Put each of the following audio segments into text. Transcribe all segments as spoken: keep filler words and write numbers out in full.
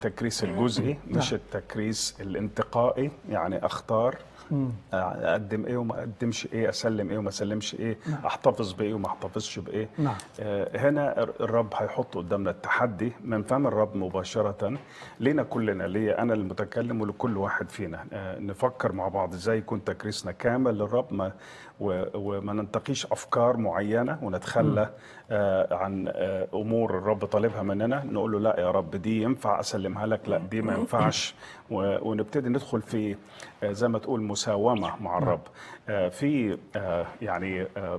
التكريس الجزئي مش نعم. التكريس الانتقائي، يعني اختار مم. اقدم ايه وما اقدمش ايه، اسلم ايه وما اسلمش ايه، نعم. احتفظ بايه وما احتفظش بايه. نعم. آه، هنا الرب هيحط قدامنا التحدي من فم الرب مباشرة لينا كلنا، ليا انا المتكلم ولكل واحد فينا. آه، نفكر مع بعض ازاي يكون تكريسنا كامل للرب، ما و- وما ننتقيش افكار معينة ونتخلى آه، عن آه، امور الرب طالبها مننا، نقول له لا يا رب دي ينفع اسلمها لك، لا دي ما ينفعش. و- ونبتدي ندخل في آه، زي ما تقول مساومة مع نعم. الرب. آه، في آه، يعني آه،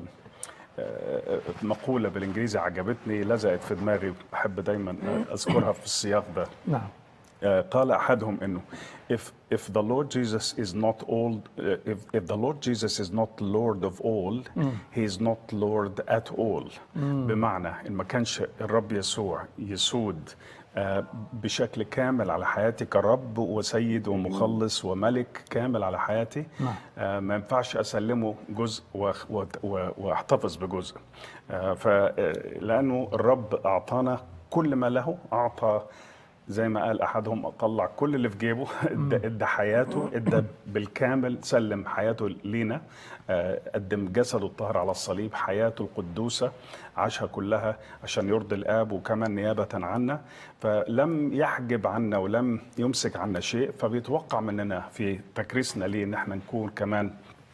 آه، مقولة بالإنجليزي عجبتني، لزقت في دماغي، بحب دايما أذكرها في السياق ده. نعم. آه، قال أحدهم إنه if if the Lord Jesus is not all uh, if if the Lord Jesus is not Lord of all, he is not Lord at all. بمعنى إن ما كانش الرب يسوع يسود آه، بشكل كامل على حياتي كرب وسيد ومخلص وملك كامل على حياتي، نعم. آه، ما ينفعش اسلمه جزء وأخ- وأت- و- واحتفظ بجزء. آه، ف آه، لانه الرب اعطانا كل ما له، اعطى زي ما قال احدهم طلع كل اللي في جيبه ادى ادى حياته، ادى بالكامل، سلم حياته لينا. آه، قدم جسده الطاهر على الصليب، حياته القدوسه عاشها كلها عشان يرضي الاب وكمان نيابه عنا. فلم يحجب عنا ولم يمسك عنا شيء، فبيتوقع مننا في تكريسنا ليه ان احنا نكون كمان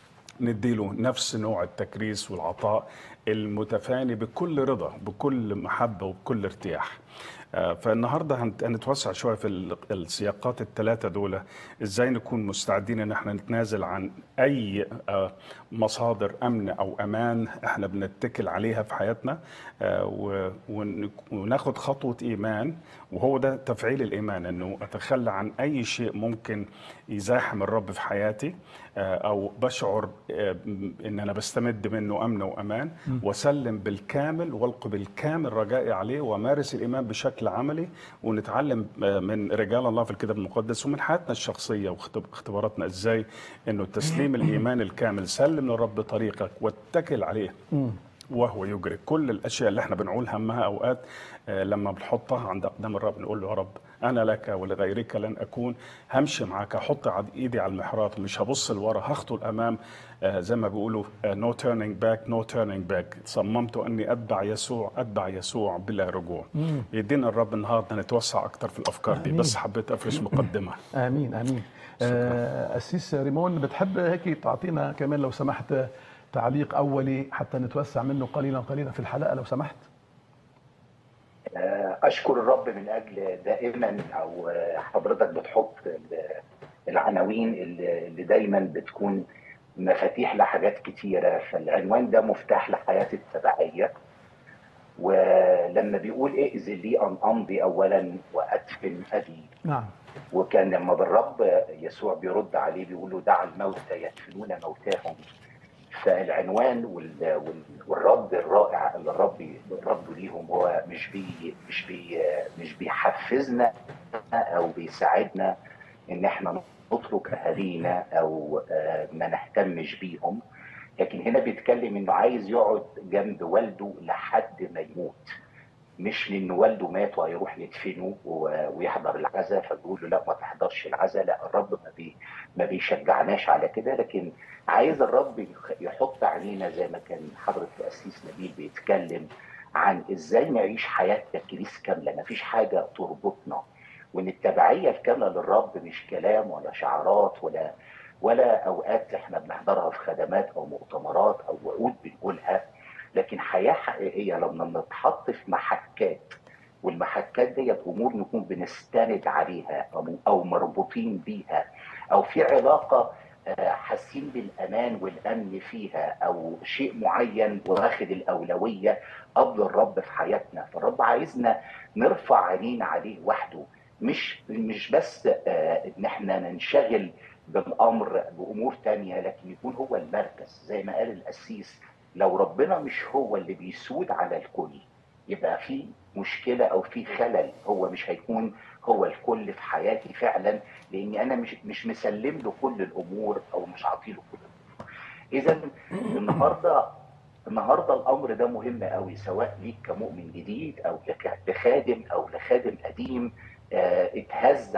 نديله نفس نوع التكريس والعطاء المتفاني بكل رضا، بكل محبة وبكل ارتياح. آه، فالنهارده هنت- هنتوسع شويه في ال- السياقات الثلاثه دول، ازاي نكون مستعدين ان احنا نتنازل عن اي آه، مصادر امن او امان احنا بنتكل عليها في حياتنا، آه، و- ون- وناخد خطوه ايمان. وهو ده تفعيل الايمان، انه اتخلى عن اي شيء ممكن يزاحم الرب في حياتي، آه، او بشعر آه، ان انا بستمد منه امن وامان، واسلم بالكامل والقي بالكامل رجائي عليه، وامارس الايمان بشكل عملي. ونتعلم آه، من رجال الله في الكتاب المقدس ومن حياتنا الشخصيه واختباراتنا ازاي انه تسليم الايمان الكامل، سلم للرب طريقك واتكل عليه وهو يجري كل الاشياء اللي احنا بنقول همها اوقات. آه، لما بنحطها عند اقدام الرب نقول له يا رب انا لك ولغيرك لن اكون، همشي معاك، هحط عد- ايدي على المحراب، مش هبص لورا، هخطو الامام. آه، زي ما بيقولوا نو تيرنينج باك، نو تيرنينج باك. صممت اني اتبع يسوع، اتبع يسوع بلا رجوع. يدينا الرب النهارده نتوسع اكتر في الافكار دي، بس آمين. حبيت افرش مقدمه. آمين. آمين. شكرا. آه، أسيس ريمون، بتحب هيك تعطينا كمان لو سمحت تعليق أولي حتى نتوسع منه قليلا قليلا في الحلقة لو سمحت؟ أشكر الرب من أجل دائما أو حضرتك بتحط العناوين اللي اللي دايما بتكون مفاتيح لحاجات كتيرة. فالعنوان ده مفتاح لحياة التبعية. ولما بيقول ائذن لي أن أمضي أولا وأدفن أبي، نعم. وكان لما بالرب يسوع بيرد عليه بيقول له دع الموتى يدفنون موتاهم. فالعنوان وال- وال- والرد الرائع اللي الرب رده ليهم هو مش بي مش بي مش بيحفزنا او بيساعدنا ان احنا نترك اهالينا او آه، ما نهتمش بيهم، لكن هنا بيتكلم انه عايز يقعد جنب والده لحد ما يموت. مش لان والده مات وهيروح يدفنه و- ويحضر العزاء فبيقول له لا ما تحضرش العزاء. لا، الرب ما, بي ما بيشجعناش على كده، لكن عايز الرب يخ- يحط علينا زي ما كان حضرة القسيس نبيل بيتكلم عن ازاي نعيش حياة تكريس كاملة، مفيش حاجة تربطنا. وان التبعية الكاملة للرب مش كلام ولا شعارات ولا ولا اوقات احنا بنحضرها في خدمات او مؤتمرات او وعود بنقولها، لكن حياة حقيقية لما نتحط في محكات، والمحكات ديت امور نكون بنستند عليها او أو مربوطين بيها، او في علاقه آه، حاسين بالامان والامن فيها، او شيء معين واخد الاولويه قبل الرب في حياتنا. فالرب عايزنا نرفع عينينا عليه وحده، مش مش بس آه، ان احنا ننشغل بالامر بامور تانية، لكن يكون هو المركز. زي ما قال القسيس، لو ربنا مش هو اللي بيسود على الكل يبقى في مشكله او في خلل، هو مش هيكون هو الكل في حياتي فعلا، لاني انا مش مش مسلم له كل الامور او مش عاطي له كل الامور. اذا النهارده النهارده الامر ده مهم قوي، سواء ليك كمؤمن جديد او لك- لخادم او لخادم قديم. آه، اتهز